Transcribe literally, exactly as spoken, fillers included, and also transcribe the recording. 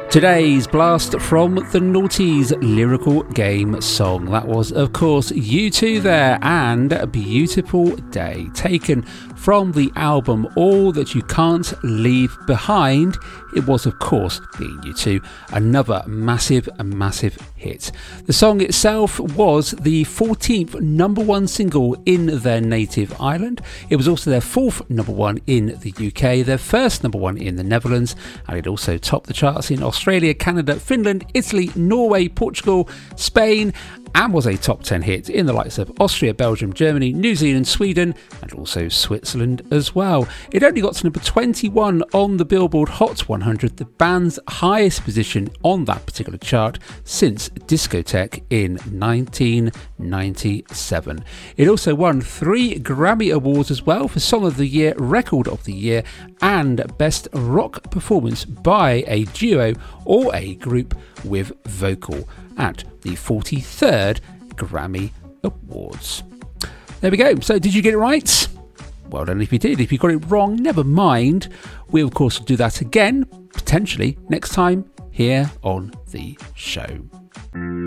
Today's blast from the Naughties lyrical game song. That was, of course, U two there and A Beautiful Day, taken from the album All That You Can't Leave Behind. It was, of course, being U two, another massive, massive hit. The song itself was the fourteenth number one single in their native island. It was also their fourth number one in the U K, their first number one in the Netherlands, and it also topped the charts in Australia, Canada, Finland, Italy, Norway, Portugal, Spain, and was a top ten hit in the likes of Austria, Belgium, Germany, New Zealand, Sweden, and also Switzerland as well. It only got to number twenty-one on the Billboard Hot one hundred, the band's highest position on that particular chart since Discotheque in nineteen ninety-seven. It also won three Grammy Awards as well for Song of the Year, Record of the Year, and Best Rock Performance by a duo or a group with vocal at the forty-third Grammy Awards. There we go. So did you get it right? Well done if you did. If you got it wrong, never mind. We of course will do that again, potentially next time here on the show.